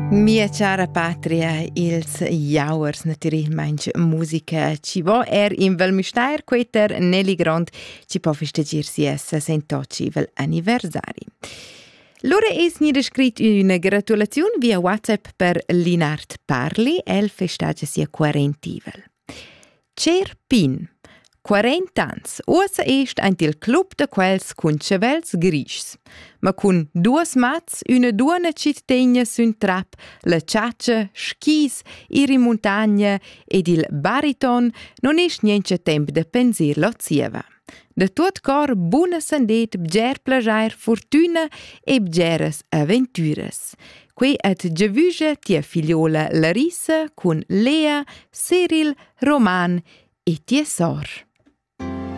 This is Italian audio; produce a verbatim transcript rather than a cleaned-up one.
Mia cara patria, ils jauers naturalmein musica ci vo er in vel mistair queter Nelly Grond ci po festegir si essa sentocci vel anniversari. Lura es ni descrit una gratulazione via WhatsApp per Linard Parli, el festagia sia quarentivel. Cer Pin, quaranta ans, ussa est ant il club de quels cun cevels grischs, ma cun duas mats, una duona cittadina sun trap, la ciaccia, skis, iri montagna ed il bariton non est niente temp de pensir lo zieva. De tot cor buna sandet, bger plagiair, fortuna e bgeres avventuras. Qui et giavuja tia figliola Larissa cun Lea, Cyril, Roman e tia sor.